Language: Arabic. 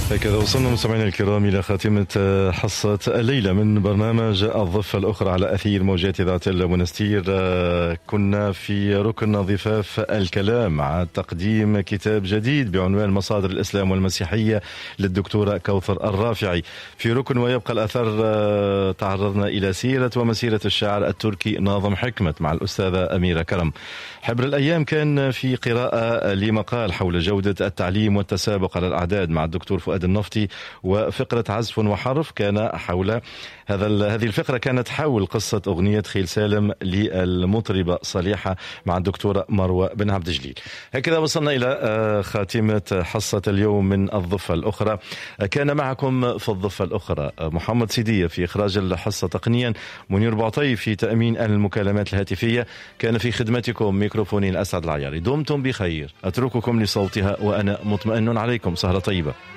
هكذا وصلنا مستمعينا الكرام إلى خاتمة حصة الليلة من برنامج الضفة الأخرى على أثير موجات إذاعة المنستير. كنا في ركن ضفاف الكلام مع تقديم كتاب جديد بعنوان مصادر الإسلام والمسيحية للدكتورة كوثر الرافعي. في ركن ويبقى الأثر تعرضنا إلى سيرة ومسيرة الشاعر التركي ناظم حكمت مع الأستاذة أميرة كرم. حبر الأيام كان في قراءة لمقال حول جودة التعليم والتسابق على الأعداد مع الدكتور فؤاد النفطي، وفقرة عزف وحرف كان حول هذه الفقرة كانت حول قصة أغنية خيل سالم للمطربة صليحة مع الدكتورة مروة بن عبد الجليل. هكذا وصلنا إلى خاتمة حصة اليوم من الضفة الأخرى. كان معكم في الضفة الأخرى محمد سيدية في إخراج الحصة تقنيا، منير بعطي في تأمين المكالمات الهاتفية، كان في خدمتكم ميكروفوني الأسعد العياري. دمتم بخير، أترككم لصوتها وأنا مطمئن عليكم. سهرة طيبة.